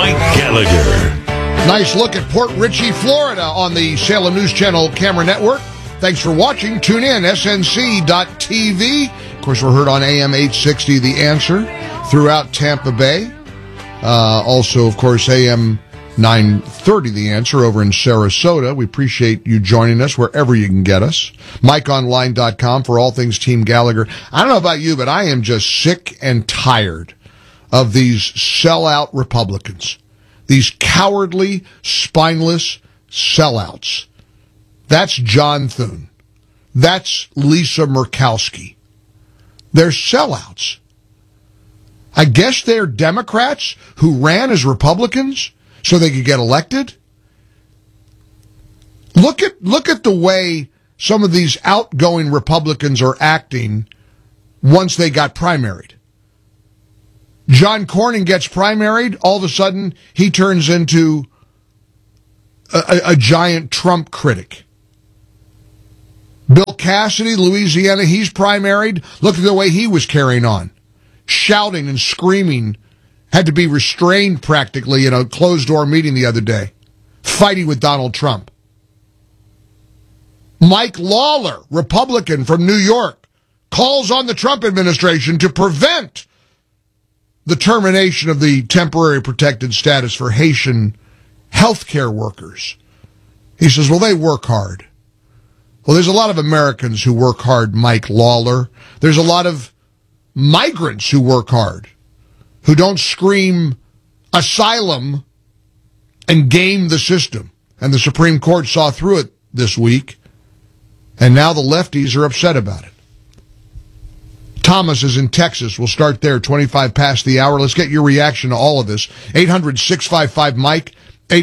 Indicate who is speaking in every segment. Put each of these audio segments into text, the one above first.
Speaker 1: Mike Gallagher.
Speaker 2: Nice look at Port Richey, Florida on the Salem News Channel Camera Network. Thanks for watching. Tune in, snc.tv. Of course, we're heard on AM 860, The Answer, throughout Tampa Bay. Also, of course, AM 930, The Answer, over in Sarasota. We appreciate you joining us wherever you can get us. MikeOnline.com for all things Team Gallagher. I don't know about you, but I am just sick and tired of these sellout Republicans. These cowardly, spineless sellouts. That's John Thune. That's Lisa Murkowski. They're sellouts. I guess they're Democrats who ran as Republicans so they could get elected. Look at the way some of these outgoing Republicans are acting once they got primaried. John Cornyn gets primaried, all of a sudden he turns into a giant Trump critic. Bill Cassidy, Louisiana, he's primaried. Look at the way he was carrying on. Shouting and screaming. Had to be restrained practically in a closed-door meeting the other day. Fighting with Donald Trump. Mike Lawler, Republican from New York, calls on the Trump administration to prevent the termination of the temporary protected status for Haitian healthcare workers. He says, well, they work hard. Well, there's a lot of Americans who work hard, Mike Lawler. There's a lot of migrants who work hard, who don't scream asylum and game the system. And the Supreme Court saw through it this week, and now the lefties are upset about it. Thomas is in Texas. We'll start there, 25 past the hour. Let's get your reaction to all of this. 800-655-MIKE,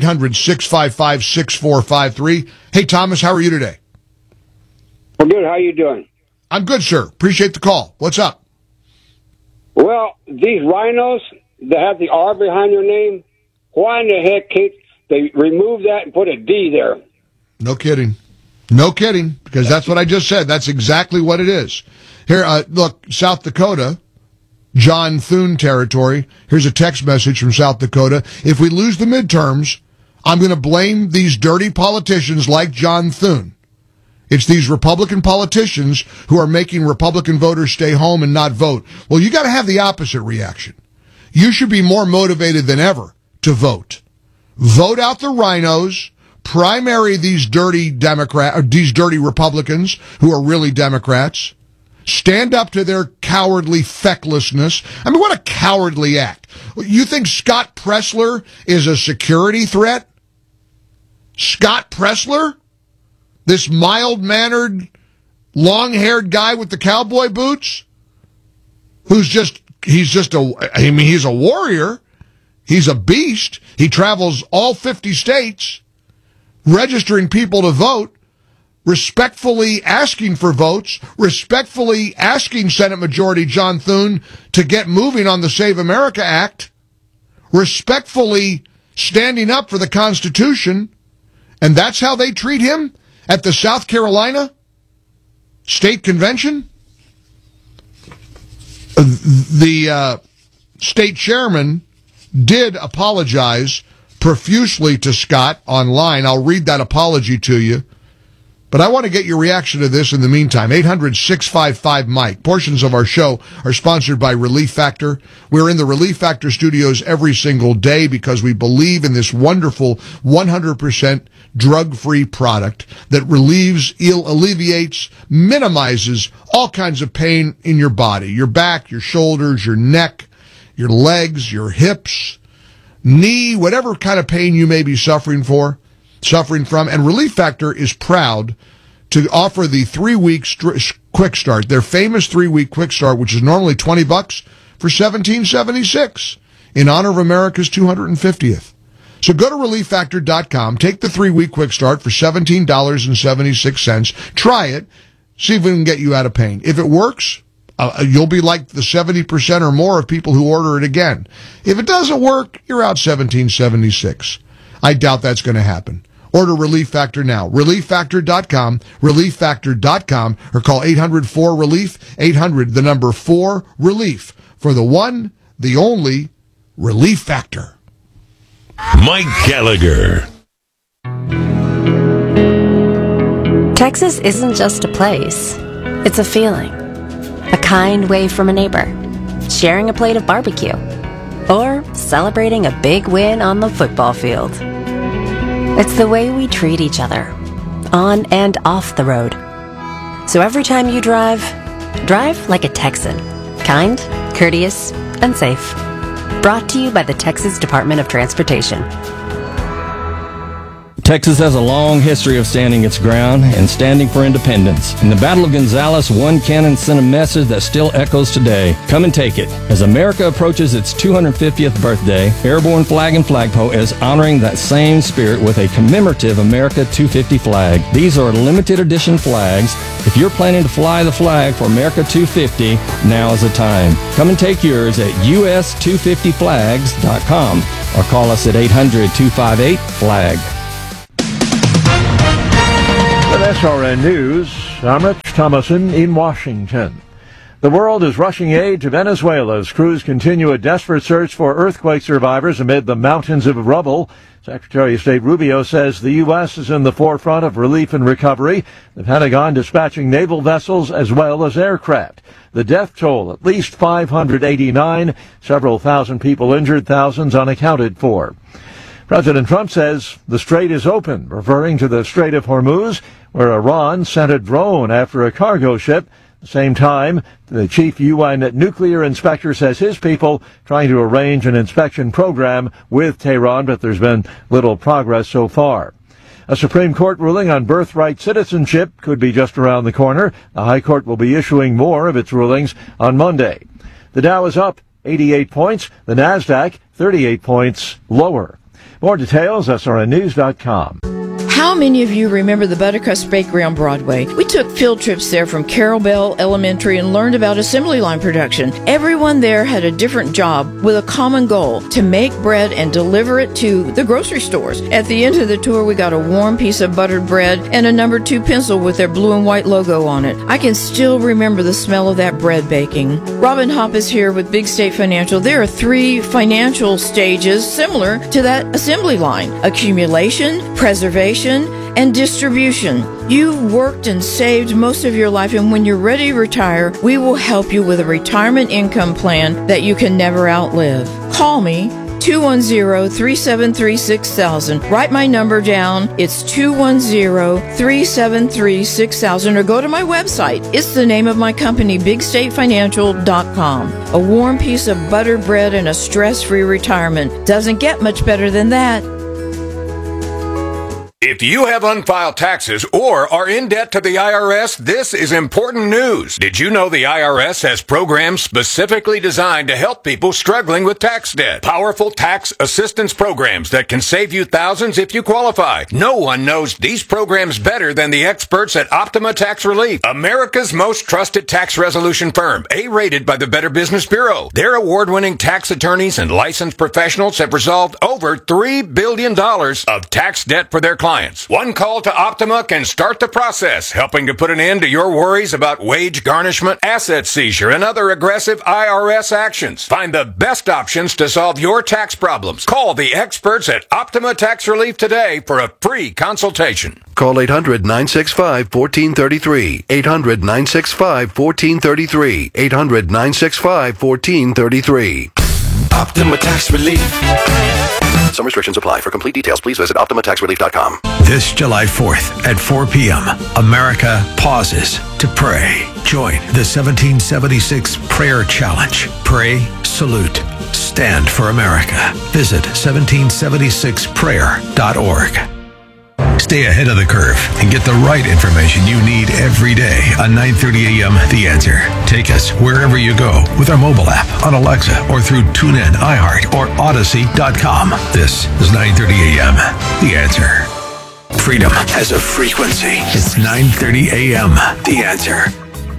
Speaker 2: 800-655-6453. Hey, Thomas, how are you today?
Speaker 3: Well, good. How you doing?
Speaker 2: I'm good, sir. Appreciate the call. What's up?
Speaker 3: Well, these rhinos that have the R behind their name, why in the heck can't they remove that and put a D there?
Speaker 2: No kidding. No kidding, because that's what I just said. That's exactly what it is. Here, look, South Dakota, John Thune territory. Here's a text message from South Dakota. If we lose the midterms, I'm going to blame these dirty politicians like John Thune. It's these Republican politicians who are making Republican voters stay home and not vote. Well, you got to have the opposite reaction. You should be more motivated than ever to vote. Vote out the rhinos, primary these dirty these dirty Republicans who are really Democrats. Stand up to their cowardly fecklessness. I mean, what a cowardly act. You think Scott Presler is a security threat? Scott Presler? This mild-mannered, long-haired guy with the cowboy boots? He's a warrior. He's a beast. He travels all 50 states, registering people to vote, respectfully asking for votes, respectfully asking Senate Majority John Thune to get moving on the Save America Act, respectfully standing up for the Constitution, and that's how they treat him at the South Carolina State Convention? The state chairman did apologize profusely to Scott online. I'll read that apology to you. But I want to get your reaction to this in the meantime. 800-655-MIKE. Portions of our show are sponsored by Relief Factor. We're in the Relief Factor studios every single day because we believe in this wonderful 100% drug-free product that alleviates, minimizes all kinds of pain in your body. Your back, your shoulders, your neck, your legs, your hips, knee, whatever kind of pain you may be suffering from. And Relief Factor is proud to offer the 3-week quick start, their famous 3-week quick start, which is normally $20 for $17.76 in honor of America's 250th. So go to ReliefFactor.com, take the 3-week quick start for $17.76, try it, see if we can get you out of pain. If it works, you'll be like the 70% or more of people who order it again. If it doesn't work, you're out $17.76. I doubt that's going to happen. Order Relief Factor now. ReliefFactor.com, ReliefFactor.com, or call 800-4-RELIEF, 800-4-RELIEF, for the one, the only Relief Factor.
Speaker 1: Mike Gallagher.
Speaker 4: Texas isn't just a place. It's a feeling. A kind wave from a neighbor. Sharing a plate of barbecue. Or celebrating a big win on the football field. It's the way we treat each other. On and off the road. So every time you drive like a Texan. Kind, courteous, and safe. Brought to you by the Texas Department of Transportation.
Speaker 5: Texas has a long history of standing its ground and standing for independence. In the Battle of Gonzales, one cannon sent a message that still echoes today. Come and take it. As America approaches its 250th birthday, Airborne Flag and Flagpole is honoring that same spirit with a commemorative America 250 flag. These are limited edition flags. If you're planning to fly the flag for America 250, now is the time. Come and take yours at us250flags.com or call us at 800-258-FLAG.
Speaker 6: With SRN News, I'm Rich Thomason in Washington. The world is rushing aid to Venezuela as crews continue a desperate search for earthquake survivors amid the mountains of rubble. Secretary of State Rubio says the U.S. is in the forefront of relief and recovery, the Pentagon dispatching naval vessels as well as aircraft. The death toll, at least 589, several thousand people injured, thousands unaccounted for. President Trump says the strait is open, referring to the Strait of Hormuz, where Iran sent a drone after a cargo ship. At the same time, the chief UN nuclear inspector says his people trying to arrange an inspection program with Tehran, but there's been little progress so far. A Supreme Court ruling on birthright citizenship could be just around the corner. The High Court will be issuing more of its rulings on Monday. The Dow is up 88 points, the Nasdaq 38 points lower. More details, srnnews.com.
Speaker 7: How many of you remember the Buttercrust Bakery on Broadway? We took field trips there from Carroll Bell Elementary and learned about assembly line production. Everyone there had a different job with a common goal, to make bread and deliver it to the grocery stores. At the end of the tour, we got a warm piece of buttered bread and a number 2 pencil with their blue and white logo on it. I can still remember the smell of that bread baking. Robin Hopp is here with Big State Financial. There are 3 financial stages similar to that assembly line: accumulation, preservation, and distribution. You've worked and saved most of your life, and when you're ready to retire, we will help you with a retirement income plan that you can never outlive. Call me, 210-373-6000. Write my number down. It's 210-373-6000, or go to my website. It's the name of my company, BigStateFinancial.com. A warm piece of buttered bread and a stress-free retirement. Doesn't get much better than that.
Speaker 8: If you have unfiled taxes or are in debt to the IRS, this is important news. Did you know the IRS has programs specifically designed to help people struggling with tax debt? Powerful tax assistance programs that can save you thousands if you qualify. No one knows these programs better than the experts at Optima Tax Relief, America's most trusted tax resolution firm, A-rated by the Better Business Bureau. Their award-winning tax attorneys and licensed professionals have resolved over $3 billion of tax debt for their clients. One call to Optima can start the process, helping to put an end to your worries about wage garnishment, asset seizure, and other aggressive IRS actions. Find the best options to solve your tax problems. Call the experts at Optima Tax Relief today for a free consultation.
Speaker 9: Call 800-965-1433. 800-965-1433. 800-965-1433.
Speaker 1: Optima Tax Relief.
Speaker 9: Some restrictions apply. For complete details, please visit OptimaTaxRelief.com.
Speaker 10: This July 4th at 4 p.m., America pauses to pray. Join the 1776 Prayer Challenge. Pray, salute, stand for America. Visit 1776prayer.org. Stay ahead of the curve and get the right information you need every day on 9:30 a.m. The Answer. Take us wherever you go with our mobile app, on Alexa, or through TuneIn, iHeart, or Odyssey.com. This is 9:30 a.m. The Answer. Freedom has a frequency. It's 9:30 a.m. The Answer.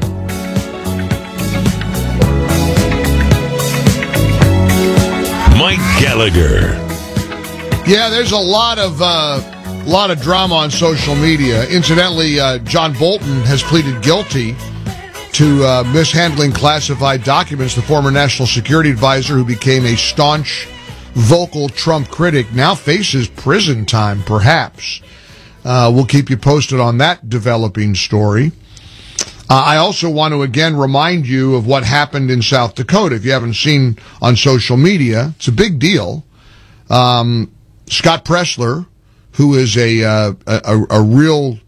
Speaker 1: Mike Gallagher.
Speaker 2: Yeah, there's a lot of drama on social media. Incidentally, John Bolton has pleaded guilty to mishandling classified documents. The former national security advisor, who became a staunch vocal Trump critic now faces prison time, perhaps. We'll keep you posted on that developing story. I also want to again remind you of what happened in South Dakota. If you haven't seen on social media, it's a big deal. Scott Presler, who is a real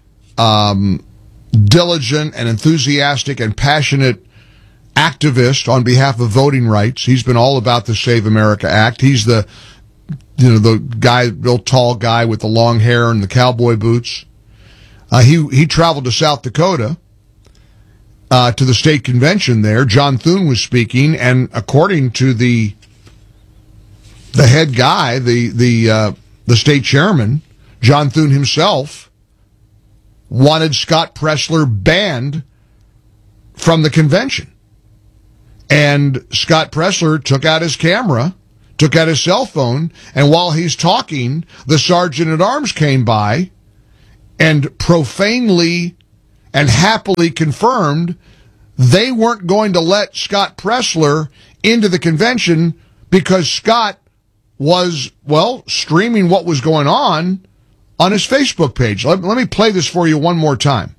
Speaker 2: diligent and enthusiastic and passionate activist on behalf of voting rights. He's been all about the Save America Act. He's the guy, real tall guy with the long hair and the cowboy boots. He traveled to South Dakota to the state convention there. John Thune was speaking, and according to the head guy, the state chairman, John Thune himself, wanted Scott Presler banned from the convention. And Scott Presler took out his camera, took out his cell phone, and while he's talking, the sergeant-at-arms came by and profanely and happily confirmed they weren't going to let Scott Presler into the convention because Scott was, streaming what was going on his Facebook page. Let me play this for you one more time.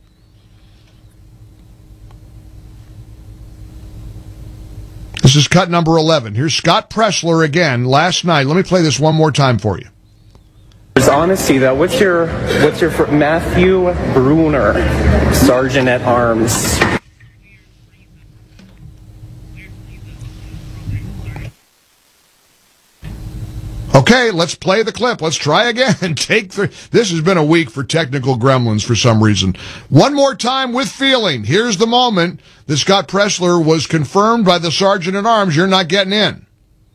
Speaker 2: This is cut number 11. Here's Scott Presler again last night. Let me play this one more time for you.
Speaker 11: There's honesty, though. What's your Matthew Bruner, Sergeant at Arms?
Speaker 2: Okay, let's play the clip. Let's try again. This has been a week for technical gremlins for some reason. One more time with feeling. Here's the moment that Scott Presler was confirmed by the Sergeant-at-Arms. You're not getting in.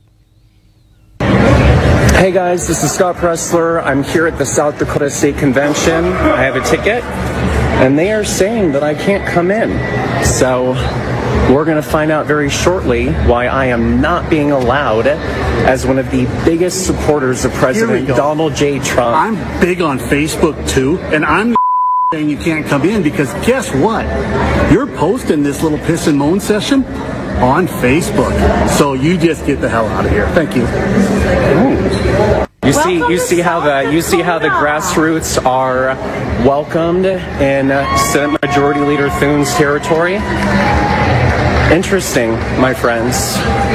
Speaker 11: Hey guys, this is Scott Presler. I'm here at the South Dakota State Convention. I have a ticket, and they are saying that I can't come in. So we're going to find out very shortly why I am not being allowed as one of the biggest supporters of President Donald J. Trump.
Speaker 12: I'm big on Facebook too, and I'm saying you can't come in because guess what? You're posting this little piss and moan session on Facebook. So you just get the hell out of here. Thank you.
Speaker 11: You see how the grassroots are welcomed in Senate Majority Leader Thune's territory. Interesting, my friends.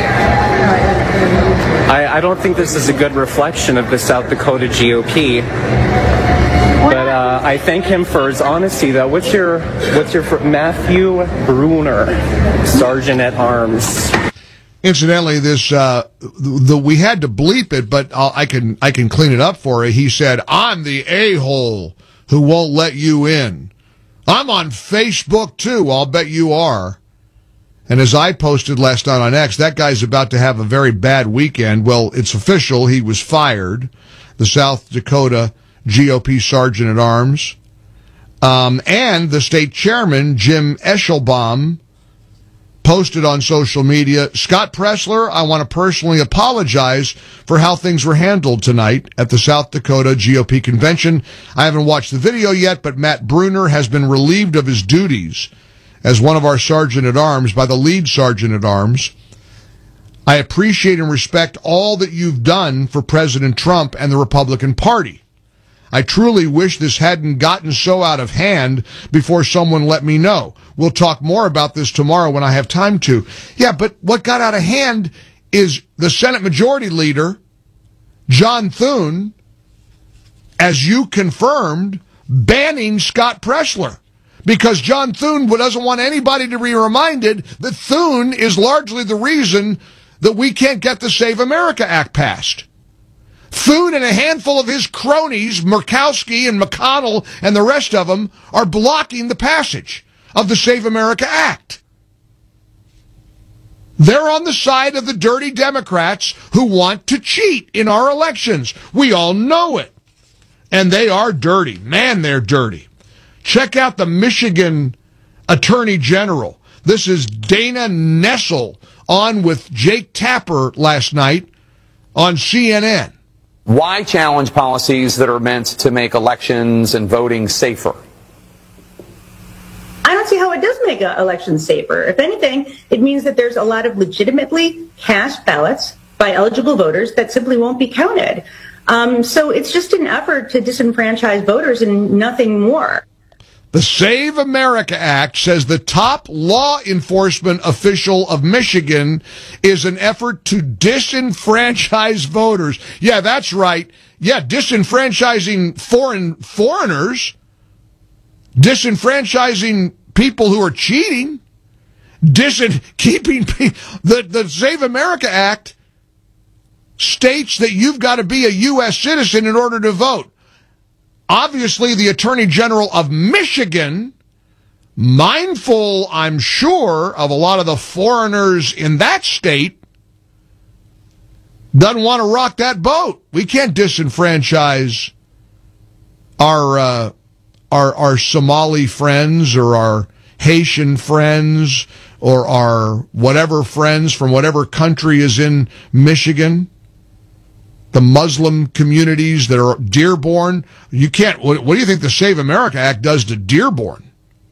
Speaker 11: I don't think this is a good reflection of the South Dakota GOP. But I thank him for his honesty, though. What's your Matthew Bruner, Sergeant at Arms?
Speaker 2: Incidentally, this we had to bleep it, but I can clean it up for you. He said, "I'm the a-hole who won't let you in. I'm on Facebook too. I'll bet you are." And as I posted last night on X, that guy's about to have a very bad weekend. Well, it's official. He was fired. The South Dakota GOP Sergeant-at-Arms. And the state chairman, Jim Eschelbaum, posted on social media, "Scott Presler, I want to personally apologize for how things were handled tonight at the South Dakota GOP convention. I haven't watched the video yet, but Matt Bruner has been relieved of his duties as one of our Sergeant-at-Arms by the lead Sergeant-at-Arms. I appreciate and respect all that you've done for President Trump and the Republican Party. I truly wish this hadn't gotten so out of hand before someone let me know. We'll talk more about this tomorrow when I have time to." Yeah, but what got out of hand is the Senate Majority Leader, John Thune, as you confirmed, banning Scott Presler. Because John Thune doesn't want anybody to be reminded that Thune is largely the reason that we can't get the Save America Act passed. Thune and a handful of his cronies, Murkowski and McConnell and the rest of them, are blocking the passage of the Save America Act. They're on the side of the dirty Democrats who want to cheat in our elections. We all know it. And they are dirty. Man, they're dirty. Check out the Michigan Attorney General. This is Dana Nessel on with Jake Tapper last night on CNN.
Speaker 13: Why challenge policies that are meant to make elections and voting safer?
Speaker 14: I don't see how it does make elections safer. If anything, it means that there's a lot of legitimately cast ballots by eligible voters that simply won't be counted. So it's just an effort to disenfranchise voters and nothing more.
Speaker 2: The Save America Act says the top law enforcement official of Michigan is an effort to disenfranchise voters. Yeah, that's right. Yeah, disenfranchising foreigners, disenfranchising people who are cheating, keeping the Save America Act states that you've got to be a U.S. citizen in order to vote. Obviously, the Attorney General of Michigan, mindful, I'm sure, of a lot of the foreigners in that state, doesn't want to rock that boat. We can't disenfranchise our Somali friends or our Haitian friends or our whatever friends from whatever country is in Michigan. The Muslim communities that are Dearborn. You can't. What do you think the Save America Act does to Dearborn?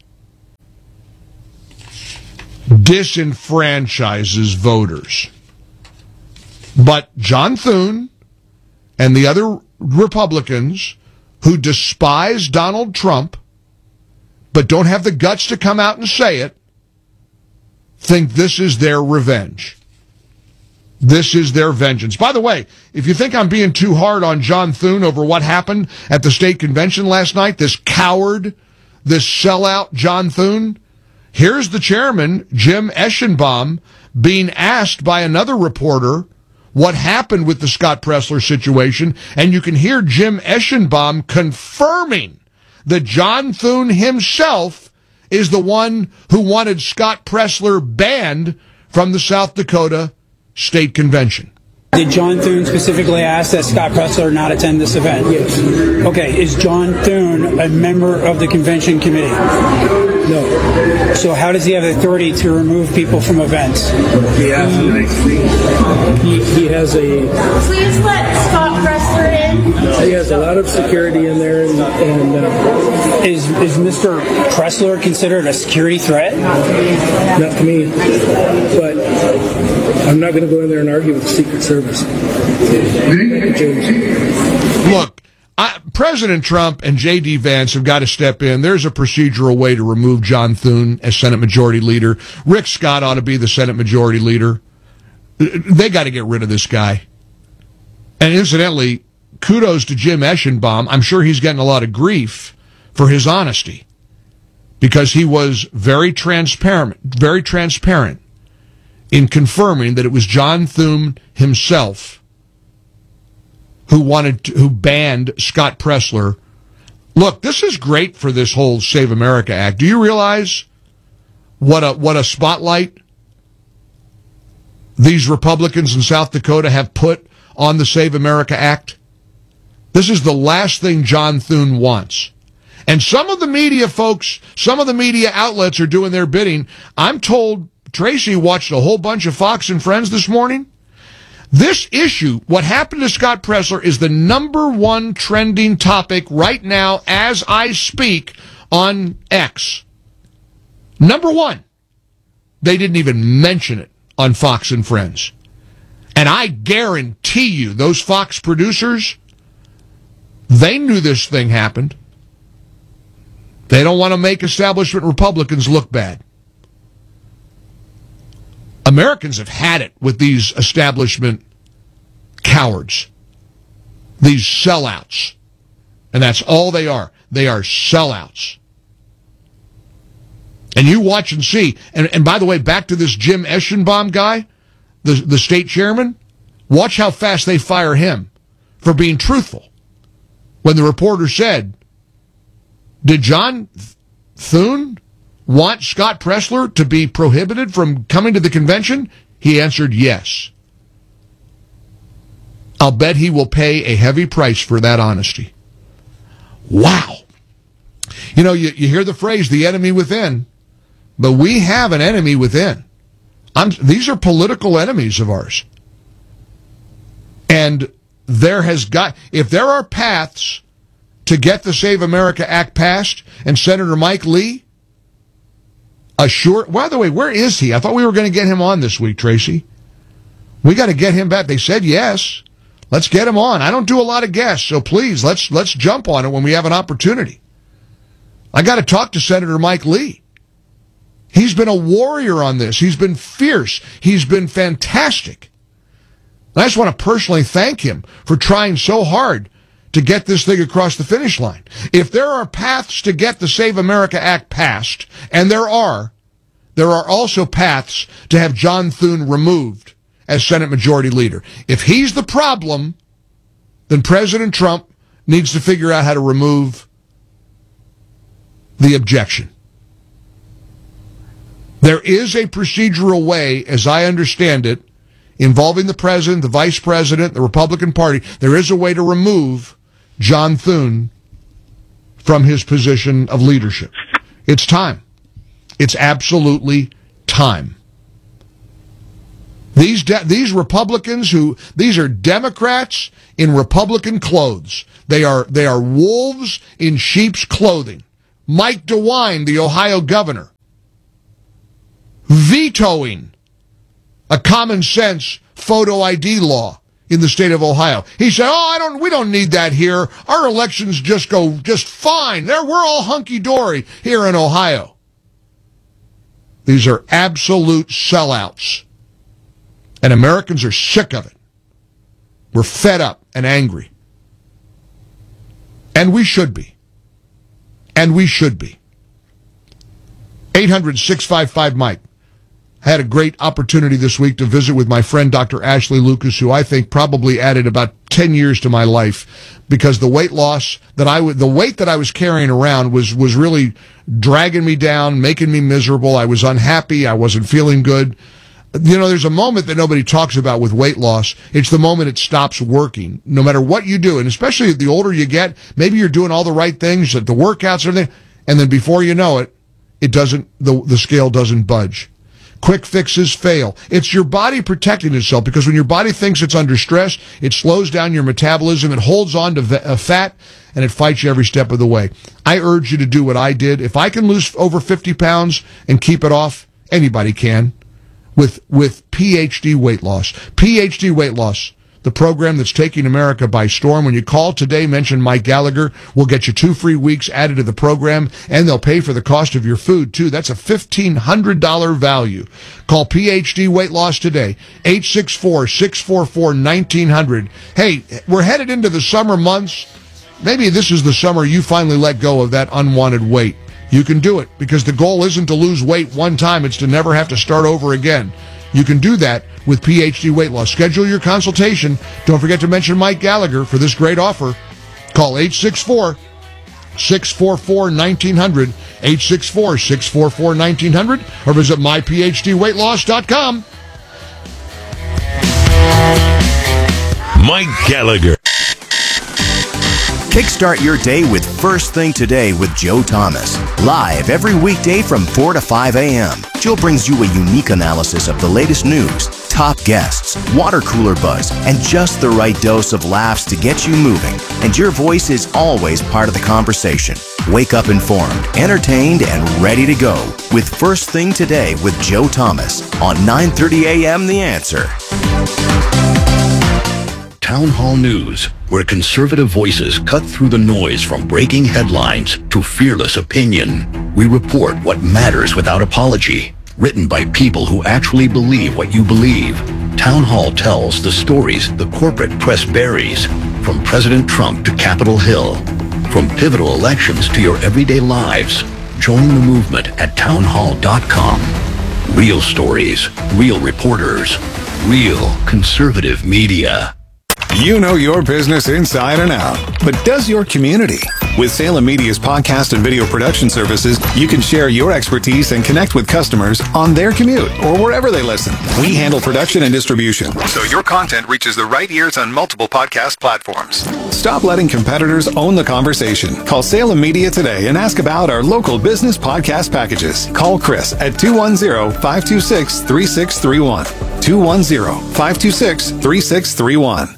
Speaker 2: Disenfranchises voters. But John Thune and the other Republicans who despise Donald Trump but don't have the guts to come out and say it think this is their revenge. This is their vengeance. By the way, if you think I'm being too hard on John Thune over what happened at the state convention last night, this coward, this sellout John Thune, here's the chairman, Jim Eschenbaum, being asked by another reporter what happened with the Scott Presler situation, and you can hear Jim Eschenbaum confirming that John Thune himself is the one who wanted Scott Presler banned from the South Dakota State Convention.
Speaker 15: Did John Thune specifically ask that Scott Presler not attend this event?
Speaker 16: Yes.
Speaker 15: Okay, is John Thune a member of the convention committee?
Speaker 16: No.
Speaker 15: So how does he have authority to remove people from events?
Speaker 16: He has a...
Speaker 17: Please let Scott Presler in.
Speaker 16: He has a lot of security in there. And
Speaker 15: is Mr. Presler considered a security threat?
Speaker 16: Not to me. But I'm not going to go in there and argue with the Secret Service.
Speaker 2: Look, President Trump and J.D. Vance have got to step in. There's a procedural way to remove John Thune as Senate Majority Leader. Rick Scott ought to be the Senate Majority Leader. They got to get rid of this guy. And incidentally, kudos to Jim Eschenbaum. I'm sure he's getting a lot of grief for his honesty because he was very transparent in confirming that it was John Thune himself who banned Scott Presler. Look, this is great for this whole Save America Act. Do you realize what a spotlight these Republicans in South Dakota have put on the Save America Act? This is the last thing John Thune wants. And some of the media folks, some of the media outlets are doing their bidding. I'm told Tracy watched a whole bunch of Fox and Friends this morning. This issue, what happened to Scott Presler, is the number one trending topic right now as I speak on X. Number one. They didn't even mention it on Fox and Friends. And I guarantee you, those Fox producers, they knew this thing happened. They don't want to make establishment Republicans look bad. Americans have had it with these establishment cowards, these sellouts. And that's all they are. They are sellouts. And you watch and see. And by the way, back to this Jim Eschenbaum guy, the state chairman, watch how fast they fire him for being truthful. When the reporter said, did John Thune want Scott Presler to be prohibited from coming to the convention? He answered yes. I'll bet he will pay a heavy price for that honesty. Wow. You know, you hear the phrase, the enemy within, but we have an enemy within. These are political enemies of ours. And if there are paths to get the Save America Act passed, and Senator Mike Lee, by the way, where is he? I thought we were going to get him on this week, Tracy. We got to get him back. They said yes. Let's get him on. I don't do a lot of guests, so please, let's jump on it when we have an opportunity. I got to talk to Senator Mike Lee. He's been a warrior on this. He's been fierce. He's been fantastic. I just want to personally thank him for trying so hard to get this thing across the finish line. If there are paths to get the Save America Act passed, and there are also paths to have John Thune removed as Senate Majority Leader. If he's the problem, then President Trump needs to figure out how to remove the objection. There is a procedural way, as I understand it, involving the president, the vice president, the Republican Party. There is a way to remove John Thune from his position of leadership. It's time. It's absolutely time. These Republicans these are Democrats in Republican clothes. They are wolves in sheep's clothing. Mike DeWine, the Ohio governor, vetoing a common sense photo ID law in the state of Ohio. He said, we don't need that here. Our elections just go just fine. We're all hunky-dory here in Ohio. These are absolute sellouts. And Americans are sick of it. We're fed up and angry. And we should be. And we should be. 800-655-MIKE. I had a great opportunity this week to visit with my friend Dr. Ashley Lucas, who I think probably added about 10 years to my life, because the weight loss the weight that I was carrying around was really dragging me down, making me miserable. I was unhappy. I wasn't feeling good. You know, there's a moment that nobody talks about with weight loss. It's the moment it stops working. No matter what you do, and especially the older you get, maybe you're doing all the right things, the workouts and everything, and then before you know it, the scale doesn't budge. Quick fixes fail. It's your body protecting itself, because when your body thinks it's under stress, it slows down your metabolism, it holds on to fat, and it fights you every step of the way. I urge you to do what I did. If I can lose over 50 pounds and keep it off, anybody can. With PhD Weight Loss. PhD Weight Loss, the program that's taking America by storm. When you call today, mention Mike Gallagher. We'll get you 2 free weeks added to the program, and they'll pay for the cost of your food, too. That's a $1,500 value. Call PhD Weight Loss today, 864-644-1900. Hey, we're headed into the summer months. Maybe this is the summer you finally let go of that unwanted weight. You can do it, because the goal isn't to lose weight one time. It's to never have to start over again. You can do that with PhD Weight Loss. Schedule your consultation. Don't forget to mention Mike Gallagher for this great offer. Call 864-644-1900, 864-644-1900, or visit myphdweightloss.com.
Speaker 1: Mike Gallagher.
Speaker 18: Kickstart your day with First Thing Today with Joe Thomas. Live every weekday from 4 to 5 a.m. Joe brings you a unique analysis of the latest news, top guests, water cooler buzz, and just the right dose of laughs to get you moving. And your voice is always part of the conversation. Wake up informed, entertained, and ready to go with First Thing Today with Joe Thomas on 9:30 a.m. The Answer.
Speaker 19: Town Hall News, where conservative voices cut through the noise from breaking headlines to fearless opinion. We report what matters without apology. Written by people who actually believe what you believe. Town Hall tells the stories the corporate press buries, from President Trump to Capitol Hill. From pivotal elections to your everyday lives. Join the movement at townhall.com. Real stories, real reporters, real conservative media.
Speaker 20: You know your business inside and out, but does your community? With Salem Media's podcast and video production services, you can share your expertise and connect with customers on their commute or wherever they listen. We handle production and distribution, so your content reaches the right ears on multiple podcast platforms. Stop letting competitors own the conversation. Call Salem Media today and ask about our local business podcast packages. Call Chris at 210-526-3631. 210-526-3631.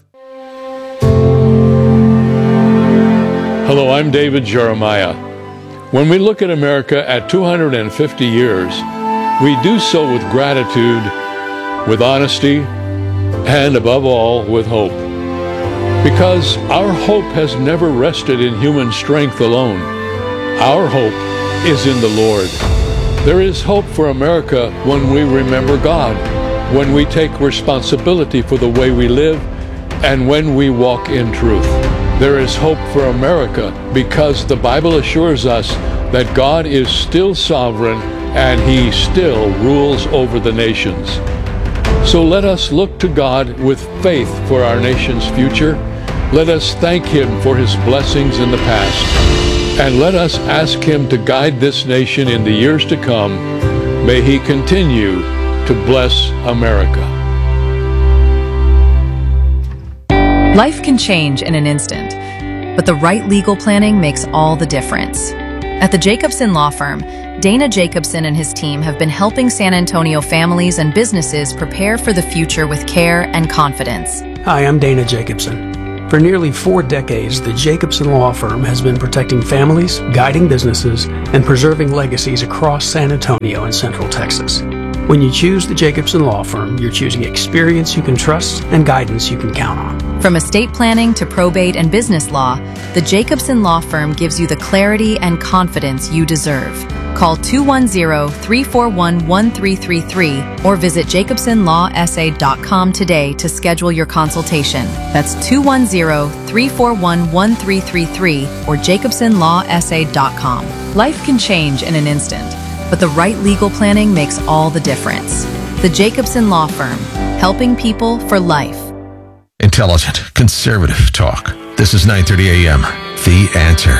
Speaker 21: Hello, I'm David Jeremiah. When we look at America at 250 years, we do so with gratitude, with honesty, and above all, with hope. Because our hope has never rested in human strength alone. Our hope is in the Lord. There is hope for America when we remember God, when we take responsibility for the way we live, and when we walk in truth. There is hope for America because the Bible assures us that God is still sovereign and He still rules over the nations. So let us look to God with faith for our nation's future. Let us thank Him for His blessings in the past. And let us ask Him to guide this nation in the years to come. May He continue to bless America.
Speaker 3: Life can change in an instant, but the right legal planning makes all the difference. At the Jacobson Law Firm, Dana Jacobson and his team have been helping San Antonio families and businesses prepare for the future with care and confidence.
Speaker 15: Hi, I'm Dana Jacobson. For nearly 4 decades, the Jacobson Law Firm has been protecting families, guiding businesses, and preserving legacies across San Antonio and Central Texas. When you choose the Jacobson Law Firm, you're choosing experience you can trust and guidance you can count on.
Speaker 3: From estate planning to probate and business law, the Jacobson Law Firm gives you the clarity and confidence you deserve. Call 210-341-1333 or visit jacobsonlawsa.com today to schedule your consultation. That's 210-341-1333 or jacobsonlawsa.com. Life can change in an instant, but the right legal planning makes all the difference. The Jacobson Law Firm, helping people for life.
Speaker 10: Intelligent, conservative talk. This is 9:30 a.m. The Answer.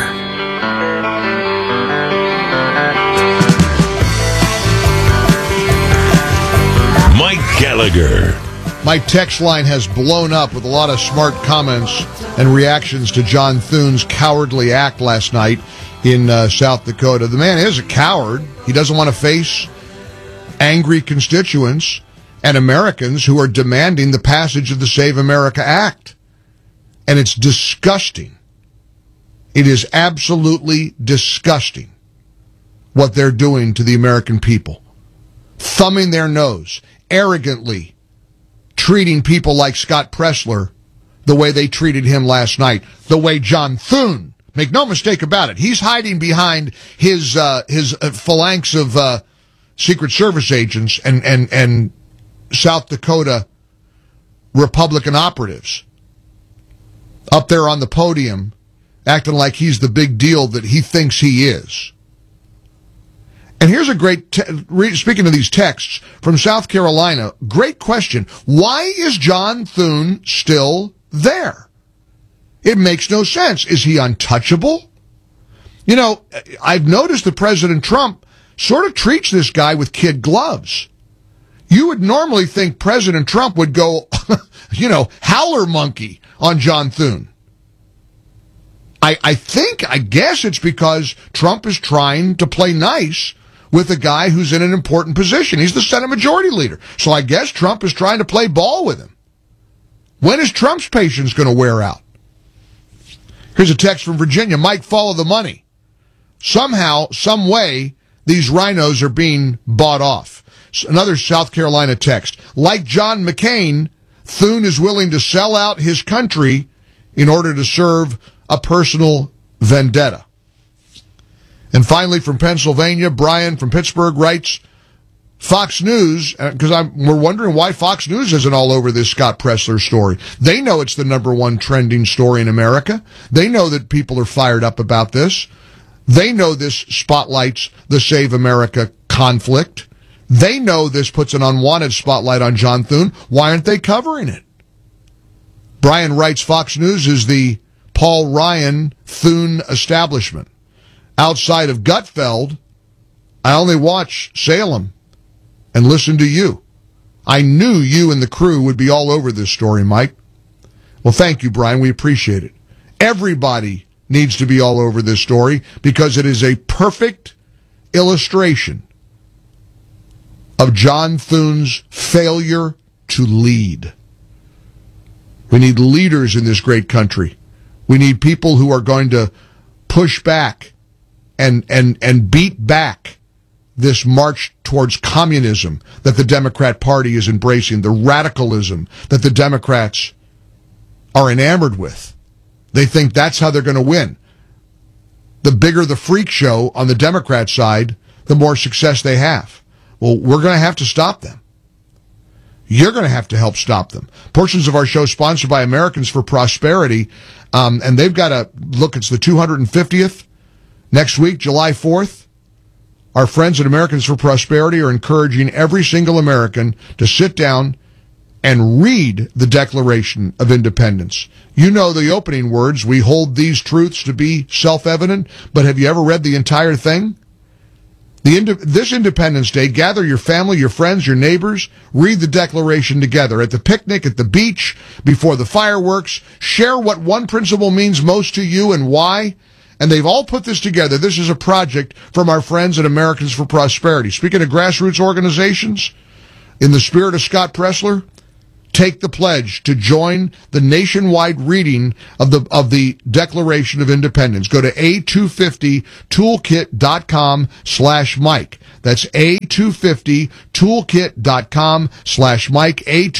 Speaker 1: Mike Gallagher.
Speaker 2: My text line has blown up with a lot of smart comments and reactions to John Thune's cowardly act last night in South Dakota. The man is a coward. He doesn't want to face angry constituents and Americans who are demanding the passage of the Save America Act. And it's disgusting. It is absolutely disgusting what they're doing to the American people. Thumbing their nose, arrogantly treating people like Scott Pressler the way they treated him last night, the way John Thune, make no mistake about it, he's hiding behind his phalanx of Secret Service agents and South Dakota Republican operatives up there on the podium acting like he's the big deal that he thinks he is. And here's a great, speaking of these texts from South Carolina, great question. Why is John Thune still there? It makes no sense. Is he untouchable? You know, I've noticed that President Trump sort of treats this guy with kid gloves. You would normally think President Trump would go, howler monkey on John Thune. I guess it's because Trump is trying to play nice with a guy who's in an important position. He's the Senate Majority Leader. So I guess Trump is trying to play ball with him. When is Trump's patience going to wear out? Here's a text from Virginia. Mike, follow the money. Somehow, some way, these rhinos are being bought off. Another South Carolina text. Like John McCain, Thune is willing to sell out his country in order to serve a personal vendetta. And finally, from Pennsylvania, Brian from Pittsburgh writes, Fox News, because we're wondering why Fox News isn't all over this Scott Pressler story. They know it's the #1 trending story in America. They know that people are fired up about this. They know this spotlights the Save America conflict. They know this puts an unwanted spotlight on John Thune. Why aren't they covering it? Brian writes, Fox News is the Paul Ryan Thune establishment. Outside of Gutfeld, I only watch Salem and listen to you. I knew you and the crew would be all over this story, Mike. Well, thank you, Brian. We appreciate it. Everybody needs to be all over this story because it is a perfect illustration of John Thune's failure to lead. We need leaders in this great country. We need people who are going to push back and beat back this march towards communism that the Democrat Party is embracing, the radicalism that the Democrats are enamored with. They think that's how they're going to win. The bigger the freak show on the Democrat side, the more success they have. Well, we're going to have to stop them. You're going to have to help stop them. Portions of our show sponsored by Americans for Prosperity, and they've got a look. It's the 250th next week, July 4th. Our friends at Americans for Prosperity are encouraging every single American to sit down and read the Declaration of Independence. You know the opening words, we hold these truths to be self-evident, but have you ever read the entire thing? This Independence Day, gather your family, your friends, your neighbors, read the Declaration together at the picnic, at the beach, before the fireworks, share what one principle means most to you and why. And they've all put this together. This is a project from our friends at Americans for Prosperity. Speaking of grassroots organizations, in the spirit of Scott Pressler, take the pledge to join the nationwide reading of the Declaration of Independence. Go to a250toolkit.com/Mike. That's a250toolkit.com/Mike,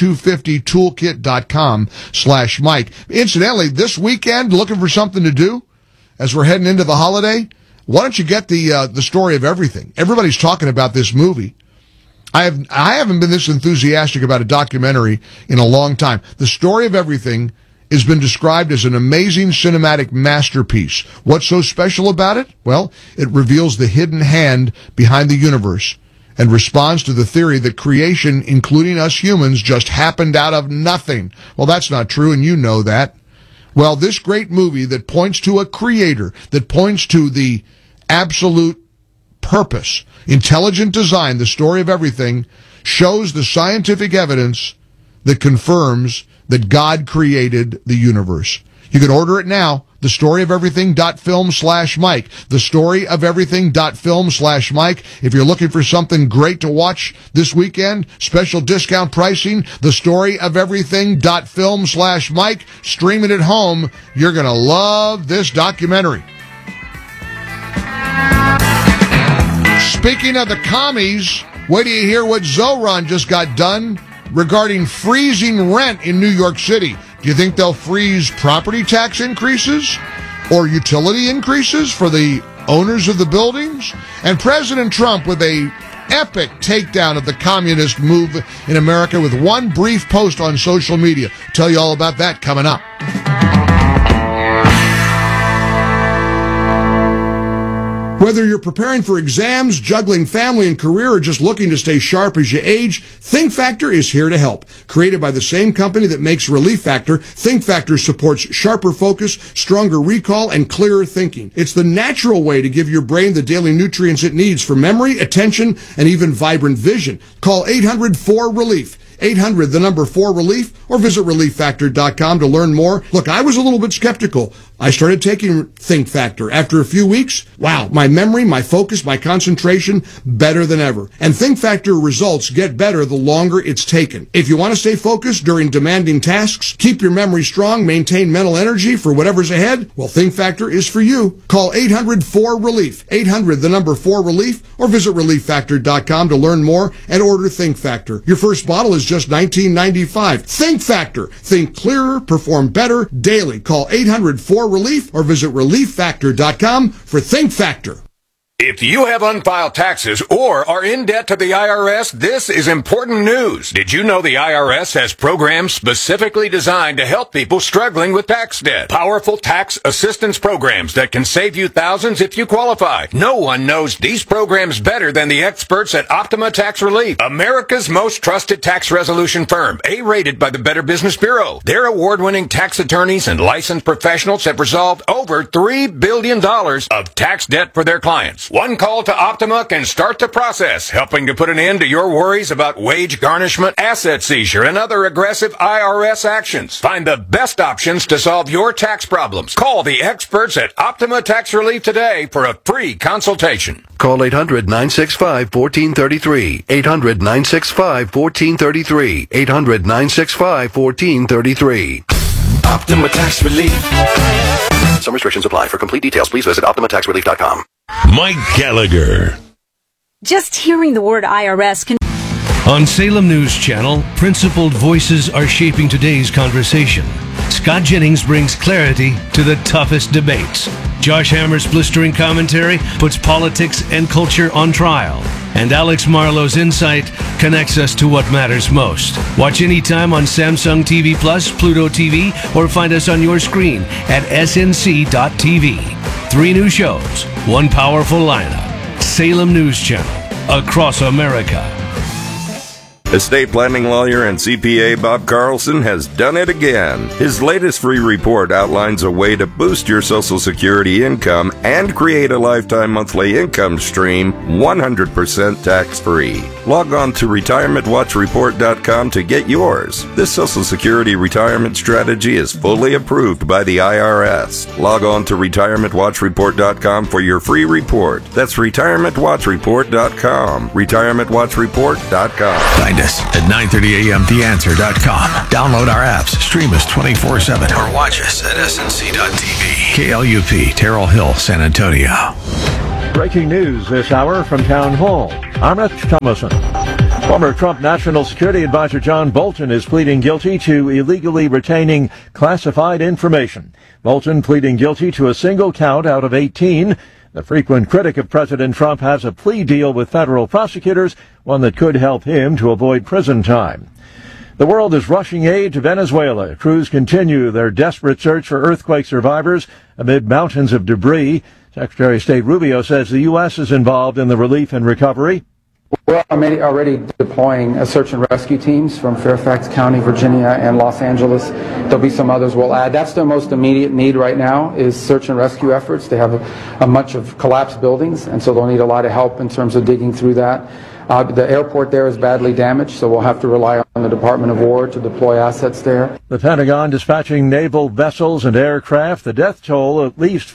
Speaker 2: a250toolkit.com/Mike. Incidentally, this weekend, looking for something to do as we're heading into the holiday, why don't you get the Story of Everything? Everybody's talking about this movie. I haven't been this enthusiastic about a documentary in a long time. The Story of Everything has been described as an amazing cinematic masterpiece. What's so special about it? Well, it reveals the hidden hand behind the universe and responds to the theory that creation, including us humans, just happened out of nothing. Well, that's not true, and you know that. Well, this great movie that points to a creator, that points to the absolute purpose, intelligent design, the Story of Everything, shows the scientific evidence that confirms that God created the universe. You can order it now, thestoryofeverything.film/Mike, thestoryofeverything.film/Mike. If you're looking for something great to watch this weekend, special discount pricing, thestoryofeverything.film/Mike. Stream it at home. You're going to love this documentary. Speaking of the commies, wait till you hear what Zoran just got done regarding freezing rent in New York City. Do you think they'll freeze property tax increases or utility increases for the owners of the buildings? And President Trump with a epic takedown of the communist move in America with one brief post on social media. Tell you all about that coming up. Whether you're preparing for exams, juggling family and career, or just looking to stay sharp as you age, Think Factor is here to help. Created by the same company that makes Relief Factor, Think Factor supports sharper focus, stronger recall, and clearer thinking. It's the natural way to give your brain the daily nutrients it needs for memory, attention, and even vibrant vision. Call 800-4RELIEF. 800, the number 4RELIEF, or visit ReliefFactor.com to learn more. Look, I was a little bit skeptical. I started taking Think Factor. After a few weeks, wow, my memory, my focus, my concentration, better than ever. And Think Factor results get better the longer it's taken. If you want to stay focused during demanding tasks, keep your memory strong, maintain mental energy for whatever's ahead, well, Think Factor is for you. Call 800-4RELIEF. 800, the number 4RELIEF, or visit ReliefFactor.com to learn more and order Think Factor. Your first bottle is just $19.95. Think Factor. Think clearer, perform better daily. Call 800-4RELIEF or visit ReliefFactor.com for Think Factor.
Speaker 8: If you have unfiled taxes or are in debt to the IRS, this is important news. Did you know the IRS has programs specifically designed to help people struggling with tax debt? Powerful tax assistance programs that can save you thousands if you qualify. No one knows these programs better than the experts at Optima Tax Relief, America's most trusted tax resolution firm, A-rated by the Better Business Bureau. Their award-winning tax attorneys and licensed professionals have resolved over $3 billion of tax debt for their clients. One call to Optima can start the process, helping to put an end to your worries about wage garnishment, asset seizure, and other aggressive IRS actions. Find the best options to solve your tax problems. Call the experts at Optima Tax Relief today for a free consultation.
Speaker 9: Call 800-965-1433. 800-965-1433. 800-965-1433.
Speaker 1: Optima Tax Relief.
Speaker 9: Some restrictions apply. For complete details, please visit OptimaTaxRelief.com.
Speaker 1: Mike Gallagher.
Speaker 4: Just hearing the word IRS can...
Speaker 22: On Salem News Channel, principled voices are shaping today's conversation. Scott Jennings brings clarity to the toughest debates. Josh Hammer's blistering commentary puts politics and culture on trial. And Alex Marlowe's insight connects us to what matters most. Watch anytime on Samsung TV Plus, Pluto TV, or find us on your screen at snc.tv. 3 new shows, 1 powerful lineup. Salem News Channel, across America.
Speaker 23: Estate planning lawyer and CPA Bob Carlson has done it again. His latest free report outlines a way to boost your Social Security income and create a lifetime monthly income stream 100% tax-free. Log on to retirementwatchreport.com to get yours. This Social Security retirement strategy is fully approved by the IRS. Log on to retirementwatchreport.com for your free report. That's retirementwatchreport.com. retirementwatchreport.com.
Speaker 10: Find us at 930 amtheanswer.com. Download our apps, stream us 24/7, or watch us at snc.tv. KLUP, Terrell Hill, San Antonio.
Speaker 6: Breaking news this hour from Town Hall. I'm Rich Thomason. Former Trump National Security Advisor John Bolton is pleading guilty to illegally retaining classified information. Bolton pleading guilty to a single count out of 18. The frequent critic of President Trump has a plea deal with federal prosecutors, one that could help him to avoid prison time. The world is rushing aid to Venezuela. Crews continue their desperate search for earthquake survivors amid mountains of debris. Secretary of State Rubio says the U.S. is involved in the relief and recovery.
Speaker 24: We're already deploying search and rescue teams from Fairfax County, Virginia, and Los Angeles. There'll be some others we'll add. That's their most immediate need right now is search and rescue efforts. They have a bunch of collapsed buildings, and so they'll need a lot of help in terms of digging through that. The airport there is badly damaged, so we'll have to rely on the Department of War to deploy assets there.
Speaker 6: The Pentagon dispatching naval vessels and aircraft. The death toll at least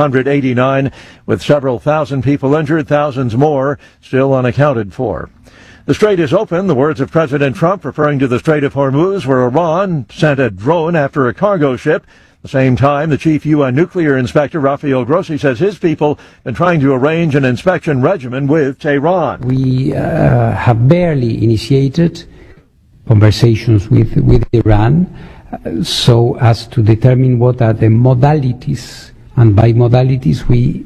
Speaker 6: 589, with several thousand people injured, thousands more still unaccounted for. The strait is open, the words of President Trump referring to the Strait of Hormuz, where Iran sent a drone after a cargo ship. At the same time, the chief UN nuclear inspector, Rafael Grossi, says his people have been trying to arrange an inspection regimen with Tehran.
Speaker 25: We have barely initiated conversations with Iran so as to determine what are the modalities, and by modalities we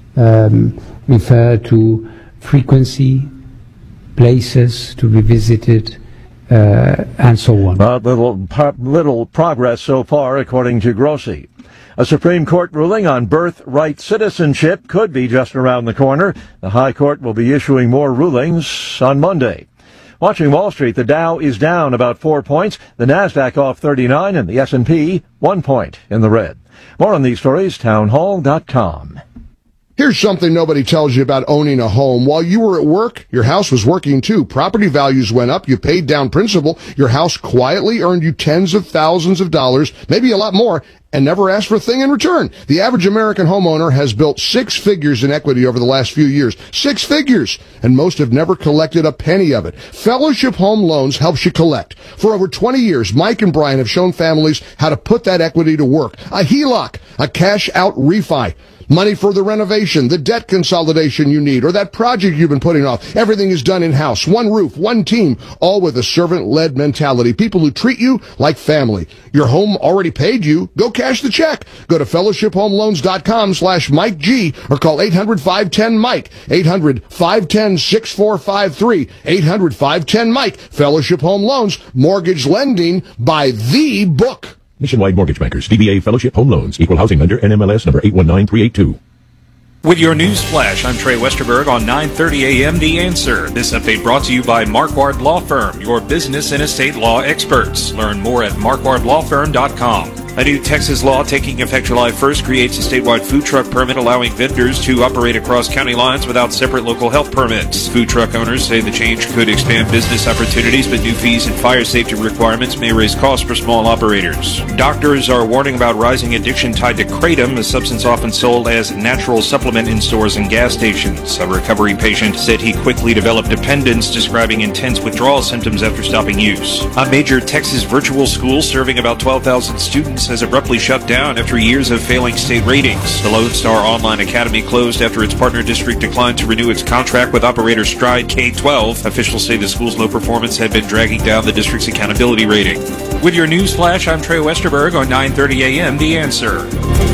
Speaker 25: refer to frequency, places to be visited, and so on.
Speaker 6: Little progress so far, according to Grossi. A Supreme Court ruling on birthright citizenship could be just around the corner. The High Court will be issuing more rulings on Monday. Watching Wall Street, the Dow is down about 4 points, the Nasdaq off 39, and the S&P 1 point in the red. More on these stories, townhall.com.
Speaker 2: Here's something nobody tells you about owning a home. While you were at work, your house was working too. Property values went up. You paid down principal. Your house quietly earned you tens of thousands of dollars, maybe a lot more, and never asked for a thing in return. The average American homeowner has built 6 figures in equity over the last few years. 6 figures! And most have never collected a penny of it. Fellowship Home Loans helps you collect. For over 20 years, Mike and Brian have shown families how to put that equity to work. A HELOC, a cash-out refi. Money for the renovation, the debt consolidation you need, or that project you've been putting off. Everything is done in-house. One roof, one team, all with a servant-led mentality. People who treat you like family. Your home already paid you. Go cash the check. Go to fellowshiphomeloans.com/Mike G or call 800-510-MIKE. 800-510-6453. 800-510-MIKE. Fellowship Home Loans. Mortgage lending by the book.
Speaker 26: Nationwide Mortgage Bankers, DBA Fellowship Home Loans, Equal Housing Lender, NMLS number 819382.
Speaker 27: With your news flash, I'm Trey Westerberg on 9:30 a.m. The Answer. This update brought to you by Marquardt Law Firm, your business and estate law experts. Learn more at marquardtlawfirm.com. A new Texas law taking effect July 1st creates a statewide food truck permit allowing vendors to operate across county lines without separate local health permits. Food truck owners say the change could expand business opportunities, but new fees and fire safety requirements may raise costs for small operators. Doctors are warning about rising addiction tied to kratom, a substance often sold as natural supplement in stores and gas stations. A recovery patient said he quickly developed dependence, describing intense withdrawal symptoms after stopping use. A major Texas virtual school serving about 12,000 students campus has abruptly shut down after years of failing state ratings. The Lone Star Online Academy closed after its partner district declined to renew its contract with operator Stride K-12. Officials say the school's low performance had been dragging down the district's accountability rating. With your news flash, I'm Trey Westerberg on 9:30 a.m. The Answer.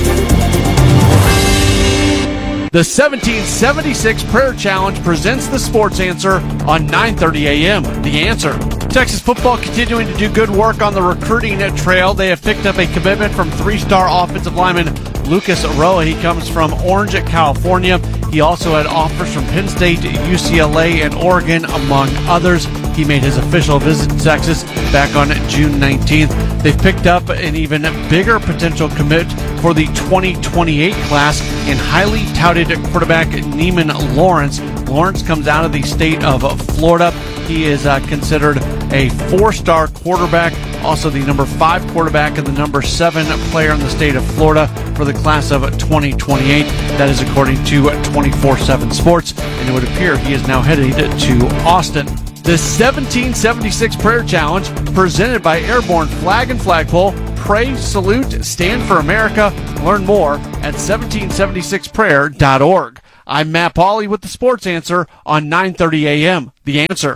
Speaker 5: The 1776 Prayer Challenge presents the Sports Answer on 9:30 a.m. The Answer. Texas football continuing to do good work on the recruiting trail. They have picked up a commitment from three-star offensive lineman Lucas Aroa. He comes from Orange, California. He also had offers from Penn State, UCLA, and Oregon, among others. He made his official visit to Texas back on June 19th. They've picked up an even bigger potential commit for the 2028 class in highly touted quarterback Neiman Lawrence. Lawrence comes out of the state of Florida. He is considered a four-star quarterback, also the number 5 quarterback and the number 7 player in the state of Florida for the class of 2028. That is according to 24/7 Sports, and it would appear he is now headed to Austin. The 1776 Prayer Challenge, presented by Airborne Flag and Flagpole. Pray, salute, stand for America. Learn more at 1776prayer.org. I'm Matt Pauley with the Sports Answer on 9:30 a.m. The Answer.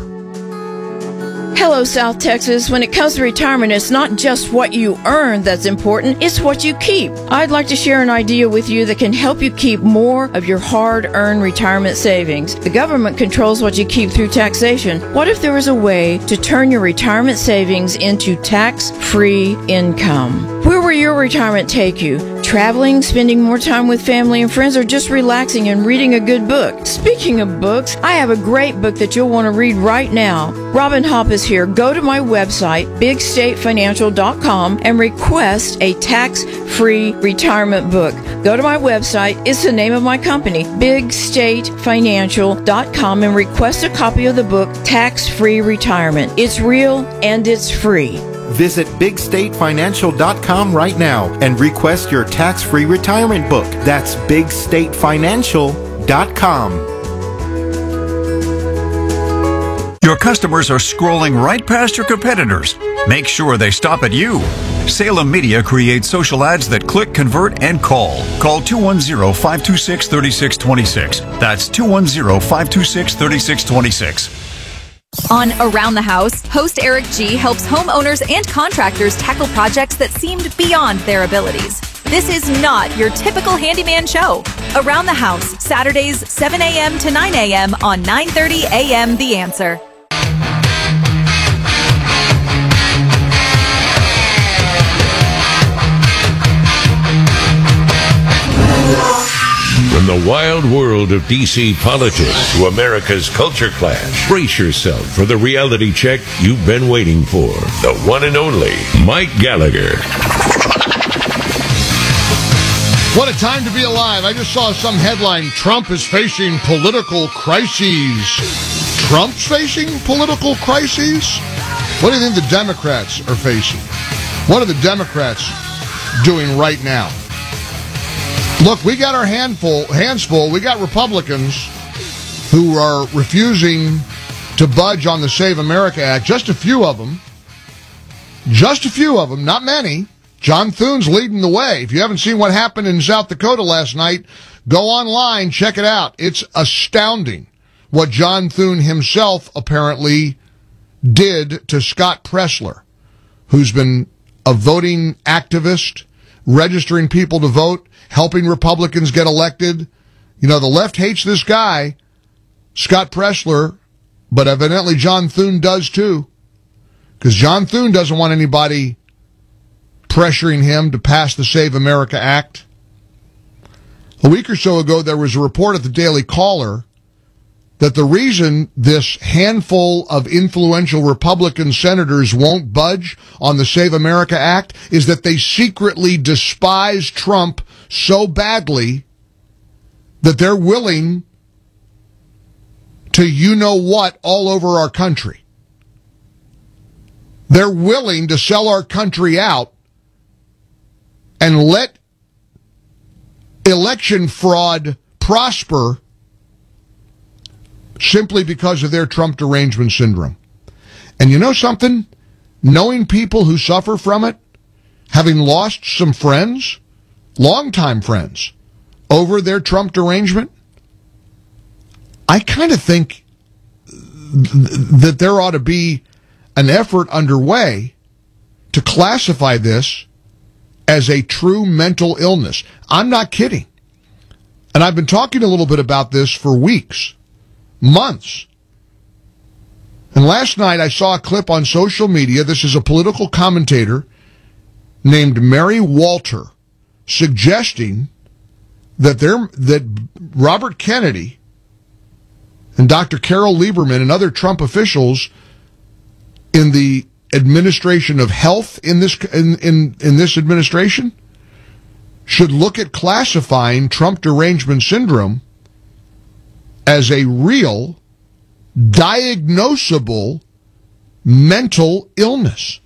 Speaker 7: Hello, South Texas. When it comes to retirement, it's not just what you earn that's important, it's what you keep. I'd like to share an idea with you that can help you keep more of your hard-earned retirement savings. The government controls what you keep through taxation. What if there was a way to turn your retirement savings into tax-free income? Where will your retirement take you? Traveling, spending more time with family and friends, or just relaxing and reading a good book? Speaking of books, I have a great book that you'll want to read right now. Robin Hopp is here. Go to my website, bigstatefinancial.com, and request a tax-free retirement book. Go to my website. It's the name of my company, bigstatefinancial.com, and request a copy of the book, Tax-Free Retirement. It's real and it's free.
Speaker 11: Visit bigstatefinancial.com right now and request your tax-free retirement book. That's bigstatefinancial.com.
Speaker 12: Your customers are scrolling right past your competitors. Make sure they stop at you. Salem Media creates social ads that click, convert, and call. Call 210-526-3626. That's 210-526-3626.
Speaker 3: On Around the House, host Eric G. helps homeowners and contractors tackle projects that seemed beyond their abilities. This is not your typical handyman show. Around the House, Saturdays, 7 a.m. to 9 a.m. on 9:30 a.m. The Answer.
Speaker 13: From the wild world of D.C. politics to America's culture clash, brace yourself for the reality check you've been waiting for. The one and only Mike Gallagher.
Speaker 2: What a time to be alive. I just saw some headline, Trump is facing political crises. Trump's facing political crises? What do you think the Democrats are facing? What are the Democrats doing right now? Look, we got our hands full. We got Republicans who are refusing to budge on the Save America Act. Just a few of them. Not many. John Thune's leading the way. If you haven't seen what happened in South Dakota last night, go online, check it out. It's astounding what John Thune himself apparently did to Scott Pressler, who's been a voting activist, registering people to vote, helping Republicans get elected. You know, the left hates this guy, Scott Pressler, but evidently John Thune does too. Because John Thune doesn't want anybody pressuring him to pass the Save America Act. A week or so ago, there was a report at the Daily Caller that the reason this handful of influential Republican senators won't budge on the Save America Act is that they secretly despise Trump so badly that they're willing to you-know-what all over our country. They're willing to sell our country out and let election fraud prosper simply because of their Trump derangement syndrome. And you know something? Knowing people who suffer from it, having lost some friends, longtime friends, over their Trump derangement, I kind of think that there ought to be an effort underway to classify this as a true mental illness. I'm not kidding. And I've been talking a little bit about this for weeks, months. And last night I saw a clip on social media. This is a political commentator named Mary Walter suggesting that Robert Kennedy and Dr. Carol Lieberman and other Trump officials in the administration of health in this administration should look at classifying Trump derangement syndrome as a real, diagnosable mental illness.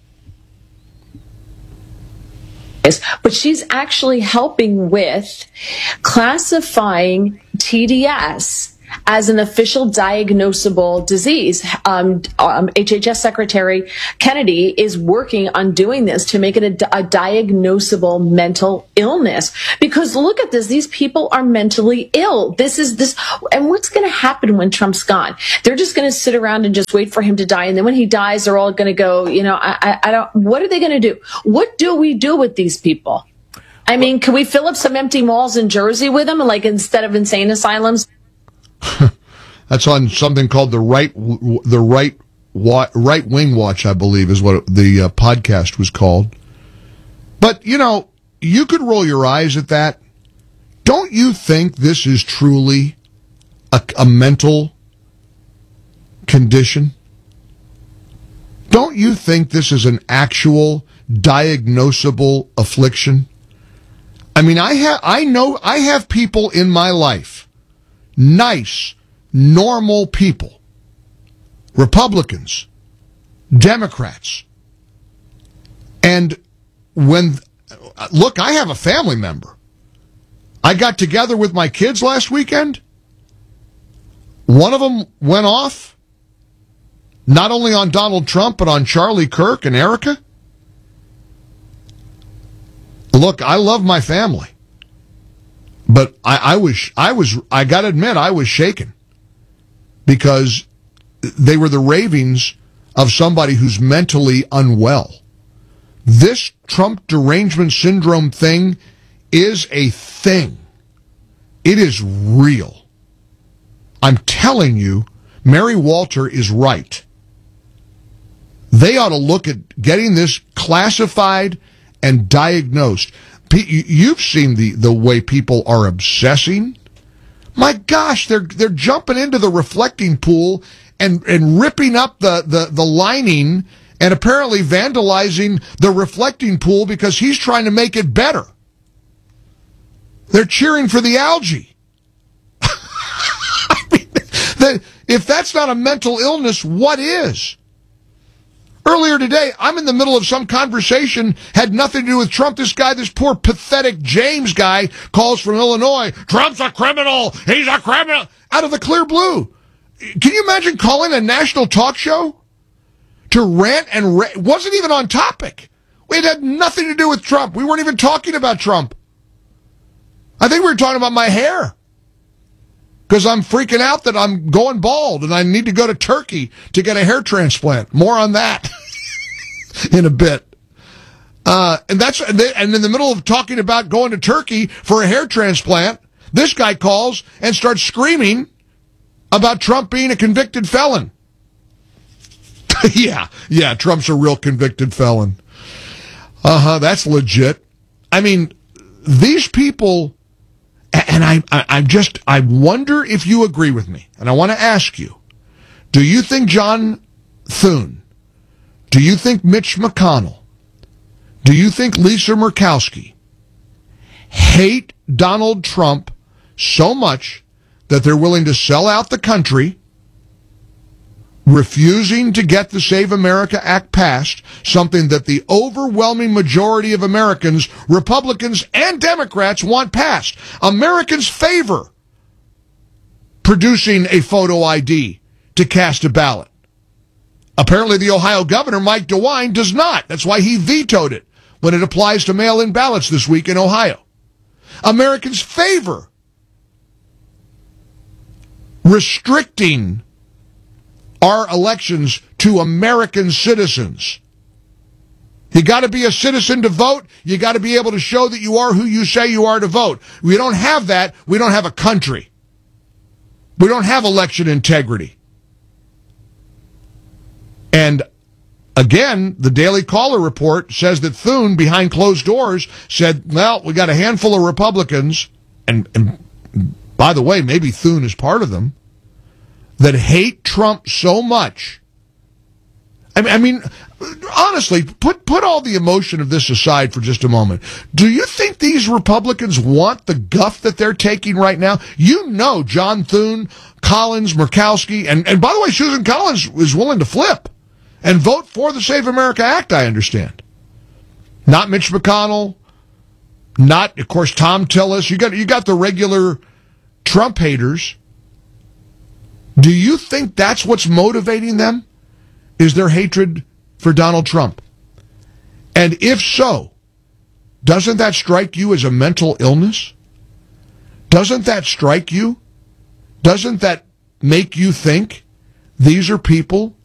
Speaker 14: But she's actually helping with classifying TDS as an official diagnosable disease. HHS Secretary Kennedy is working on doing this to make it a diagnosable mental illness. Because look at this, these people are mentally ill. And what's going to happen when Trump's gone? They're just going to sit around and just wait for him to die. And then when he dies, they're all going to go, what are they going to do? What do we do with these people? I mean, can we fill up some empty malls in Jersey with them, like instead of insane asylums?
Speaker 2: That's on something called the Right Wing Watch, I believe, is what the podcast was called. But you could roll your eyes at that. Don't you think this is truly a mental condition? Don't you think this is an actual diagnosable affliction? I mean, I have people in my life, nice, normal people, Republicans, Democrats. And I have a family member. I got together with my kids last weekend. One of them went off, not only on Donald Trump, but on Charlie Kirk and Erica. Look, I love my family. But I got to admit, I was shaken because they were the ravings of somebody who's mentally unwell. This Trump derangement syndrome thing is a thing. It is real. I'm telling you, Mary Walter is right. They ought to look at getting this classified and diagnosed. You've seen the way people are obsessing. My gosh, they're jumping into the reflecting pool and ripping up the lining and apparently vandalizing the reflecting pool because he's trying to make it better. They're cheering for the algae. I mean, if that's not a mental illness, what is? Earlier today, I'm in the middle of some conversation, had nothing to do with Trump. This poor pathetic James guy calls from Illinois. Trump's a criminal. He's a criminal. Out of the clear blue. Can you imagine calling a national talk show to rant and rant? It wasn't even on topic. It had nothing to do with Trump. We weren't even talking about Trump. I think we were talking about my hair. Because I'm freaking out that I'm going bald and I need to go to Turkey to get a hair transplant. More on that in a bit. And in the middle of talking about going to Turkey for a hair transplant, this guy calls and starts screaming about Trump being a convicted felon. Yeah, Trump's a real convicted felon. That's legit. I mean, these people... And I wonder if you agree with me. And I want to ask you, do you think John Thune, do you think Mitch McConnell, do you think Lisa Murkowski hate Donald Trump so much that they're willing to sell out the country, refusing to get the Save America Act passed, something that the overwhelming majority of Americans, Republicans and Democrats, want passed? Americans favor producing a photo ID to cast a ballot. Apparently the Ohio governor, Mike DeWine, does not. That's why he vetoed it. when it applies to mail-in ballots this week in Ohio. Americans favor restricting our elections to American citizens. You got to be a citizen to vote. You got to be able to show that you are who you say you are to vote. We don't have that. We don't have a country. We don't have election integrity. And again, the Daily Caller report says that Thune, behind closed doors, said, well, we got a handful of Republicans, and by the way, maybe Thune is part of them, that hate Trump so much. I mean, honestly, put all the emotion of this aside for just a moment. Do you think these Republicans want the guff that they're taking right now? You know John Thune, Collins, Murkowski, and by the way, Susan Collins is willing to flip and vote for the Save America Act, I understand. Not Mitch McConnell, not, of course, Tom Tillis. You got the regular Trump haters. Do you think that's what's motivating them? Is their hatred for Donald Trump? And if so, doesn't that strike you as a mental illness? Doesn't that strike you? Doesn't that make you think these are people